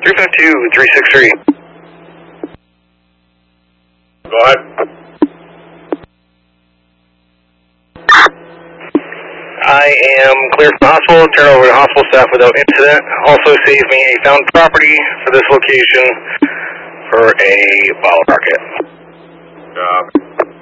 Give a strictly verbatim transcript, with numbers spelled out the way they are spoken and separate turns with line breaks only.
three five two, three six three.
Go ahead.
I am clear from the hospital. Turn over to hospital staff without incident. Also save me a found property for this location for a bottle rocket.
Job.